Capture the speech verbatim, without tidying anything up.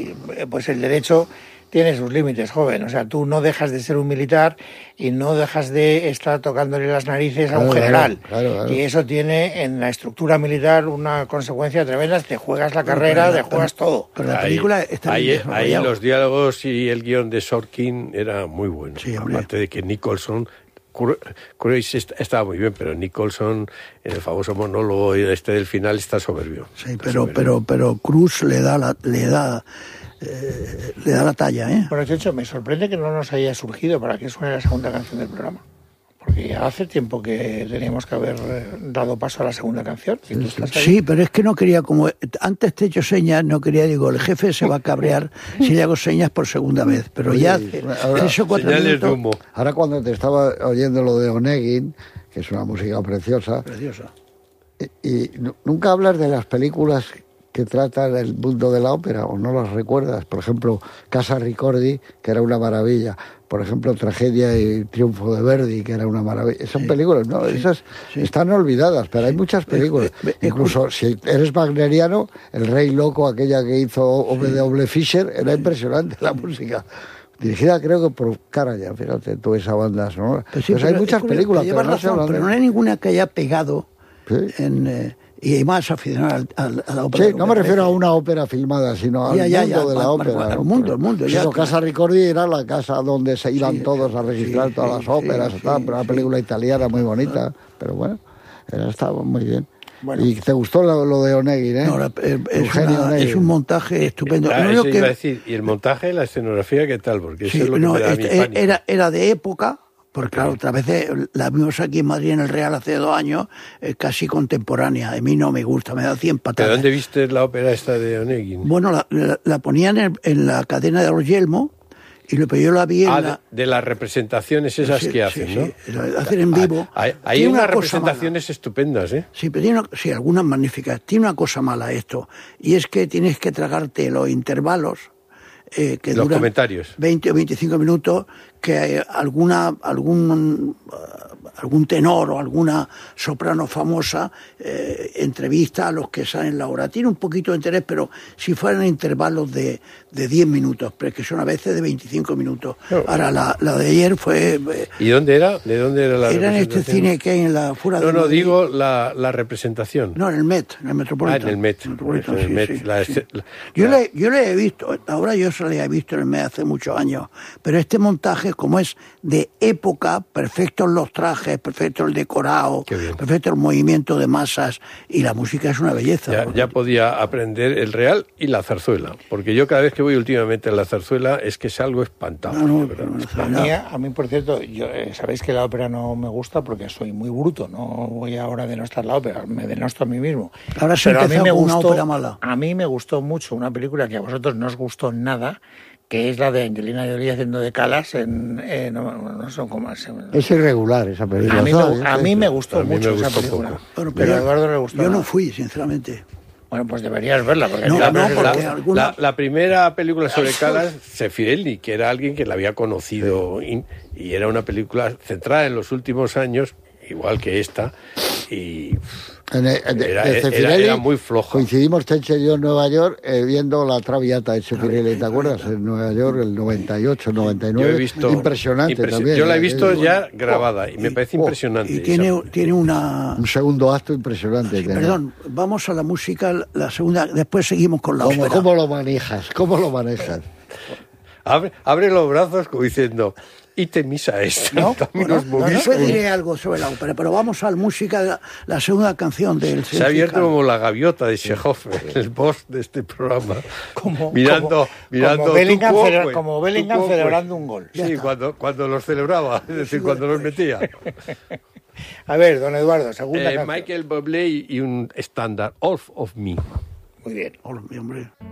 Pues el derecho tiene sus límites, joven. O sea, tú no dejas de ser un militar y no dejas de estar tocándole las narices a un Claro, general. claro, claro, claro. Y eso tiene en la estructura militar una consecuencia tremenda. Te juegas la carrera, Pero la- te juegas pero- todo. Pero la Ahí- película está ahí, bien ahí desarrollada. los diálogos y el guión de Sorkin era muy bueno. Sí, hombre. Aparte de que Nicholson, Cru- Cruise est- estaba muy bien, pero Nicholson en el famoso monólogo este del final está soberbio. Sí, Está pero, soberbio. pero, pero Cruz le da la, le da, eh, le da la talla, ¿eh? Bueno, de hecho, me sorprende que no nos haya surgido para que suene la segunda canción del programa. Porque ya hace tiempo que teníamos que haber eh, dado paso a la segunda canción. Y tú estás ahí. Sí, pero es que no quería, como antes te he hecho señas, no quería, digo, el jefe se va a cabrear si le hago señas por segunda vez, pero ya hace ahora, tres o cuatro Señales de minutos. humo. Ahora cuando te estaba oyendo lo de Onegin, que es una música preciosa, Preciosa. y, y nu- nunca hablas de las películas que tratan el mundo de la ópera, o no las recuerdas. Por ejemplo, Casa Ricordi, que era una maravilla. Por ejemplo, Tragedia y Triunfo de Verdi, que era una maravilla. Son películas, ¿no? Esas sí. están olvidadas, pero hay muchas películas. Eh, eh, Incluso si eres wagneriano, El Rey Loco, aquella que hizo Ove de Oble Fischer, era impresionante la música. Dirigida creo que por Karajan, fíjate tú, esa banda sonora. Pues sí, Pues hay pero muchas es curioso, películas, que pero llevas no se razón, hablan de- pero no hay ninguna que haya pegado Sí. en, eh, y más aficionado al- al- a la ópera. Sí, no me refiero a una ópera filmada, sino al Ya, ya, mundo ya, de la ma- ópera. ma- al ¿no? mundo, al mundo, ya. Pero Casa Ricordi era la casa donde se iban Sí, todos a registrar sí, todas sí, las óperas, sí, y tal, sí, pero una sí. película italiana muy bonita, pero bueno, era, estaba muy bien. Bueno. Y te gustó lo, lo de Onegin, ¿eh? No, la- eh, es, Eugenio una- Onegin. es un montaje estupendo. Ah, Lo eso único iba a que- decir. Y el montaje, la escenografía, ¿qué tal? Porque sí, eso es lo que no, me da a mí este, pánico. era, era de época, porque claro, otra vez la vimos aquí en Madrid en el Real hace dos años, eh, casi contemporánea. A mí no me gusta, me da cien ¿De patadas. dónde viste la ópera esta de Onegin? Bueno, la, la- la ponían en, en la cadena de los Yelmo, y lo que yo la vi en Ah, la... de, de las representaciones esas Sí, que sí, hacen, sí, ¿no? la hacen en vivo. Hay, hay Tiene unas una cosa representaciones estupendas, ¿eh? Sí, pero tiene una- sí, algunas magníficas. Tiene una cosa mala esto, y es que tienes que tragarte los intervalos eh, que Los duran comentarios. veinte o veinticinco minutos, que eh, alguna algún eh, algún tenor o alguna soprano famosa eh, entrevista a los que salen la hora. Tiene un poquito de interés, pero si fueran intervalos de, de diez minutos, pero que son a veces de veinticinco minutos. Claro. Ahora, la, la de ayer fue... eh, ¿Y dónde era? ¿De dónde era la era en este representación? cine que hay en la fuera No, de no, Madrid. digo la, la representación. No, en el Met, en el Ah, Metropolitan. en el Met. Metropolitan, En el sí, Met, sí, la sí. esce- la- Yo, la- le, yo le he visto, ahora yo se le he visto en el Met hace muchos años, pero este montaje, como es de época, perfectos los trajes, perfecto el decorado, Qué bien. perfecto el movimiento de masas, y la música es una belleza. Ya, ya podía aprender el real y la zarzuela, porque yo cada vez que voy últimamente a la zarzuela es que salgo espantado. No, no, de verdad. pero- A mí, a mí, por cierto, yo, eh, sabéis que la ópera no me gusta porque soy muy bruto, no voy ahora a denostar la ópera, me denosto a mí mismo. Ahora se ha Pero a mí empezado me con una gustó, ópera mala. a mí me gustó mucho una película que a vosotros no os gustó nada, que es la de Angelina Jolie haciendo de Calas en... eh, no, no sé cómo se llama. Es irregular esa película. A mí, me, ¿sabes? a mí me gustó A mí me mucho esa gustó película, poco. Bueno, pero a Eduardo le gustó Yo no más. fui, sinceramente. Bueno, pues deberías verla, porque No, la- no, la- porque La, alguna- la- la primera película sobre Calas, Zeffirelli, que era alguien que la había conocido y, y era una película centrada en los últimos años, igual que esta, y En el- en- Era- de era- Zeffirelli era muy floja. Coincidimos Chenche y yo en Nueva York eh, viendo la Traviata de Zeffirelli, ¿te acuerdas? En Nueva York, el noventa y ocho, noventa y yo nueve. he visto... Impresionante impresi- también. Yo la he ¿eh? visto Eh, ya grabada y me oh, parece oh, impresionante. Y esa tiene, película. tiene una... Un segundo acto impresionante. Sí, tiene. perdón, vamos a la música, la segunda, después seguimos con la ¿Cómo, ópera. ¿Cómo lo manejas? ¿Cómo lo manejas? Abre, abre los brazos como diciendo, y te misa esta. ¿No? También Bueno, nos movís después como- diré algo sobre la ópera, pero vamos a la música, la, la segunda canción del... Se ha abierto como la gaviota de Chekhov, el boss de este programa. Como, mirando, como, mirando como Bellingham, tu celebra- cuoque, como tu Bellingham cuoque. celebrando un gol. Ya Sí, está. cuando, cuando los celebraba, es decir, cuando los metía. A ver, don Eduardo, segunda Eh, canción. Michael Bublé y un estándar, All of Me. Muy bien. Oh, mi hombre.